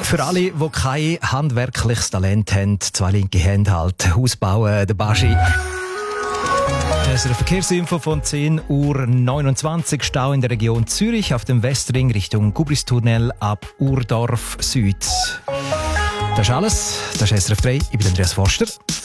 Für alle, die kein handwerkliches Talent haben, zwei linke Hände halt, Haus bauen, der Baschi. Es ist eine Verkehrsinfo von 10:29 Uhr. Stau in der Region Zürich auf dem Westring Richtung Gubristunnel ab Urdorf Süd. Das ist alles. Das ist SRF 3. Ich bin Andreas Forster.